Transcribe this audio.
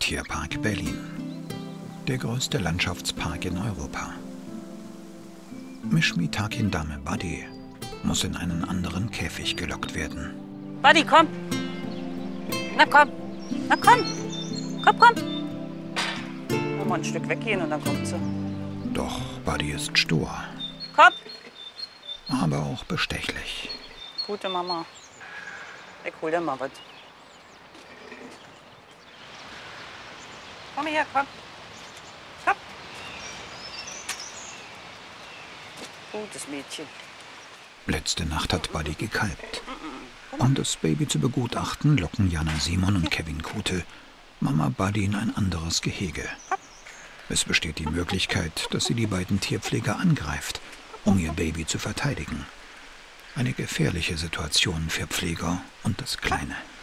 Tierpark Berlin. Der größte Landschaftspark in Europa. Mishmitakin Dame Buddy muss in einen anderen Käfig gelockt werden. Buddy, komm! Na komm! Na komm! Komm, komm! Nur mal ein Stück weggehen und dann kommt sie. Doch Buddy ist stur, Komm! aber auch bestechlich. Gute Mama. Ich hol dir mal was. Komm her, komm. Komm. Gutes Mädchen. Letzte Nacht hat Buddy gekalbt. Um das Baby zu begutachten, locken Jana Simon und Kevin Kute Mama Buddy in ein anderes Gehege. Es besteht die Möglichkeit, dass sie die beiden Tierpfleger angreift, um ihr Baby zu verteidigen. Eine gefährliche Situation für Pfleger und das Kleine.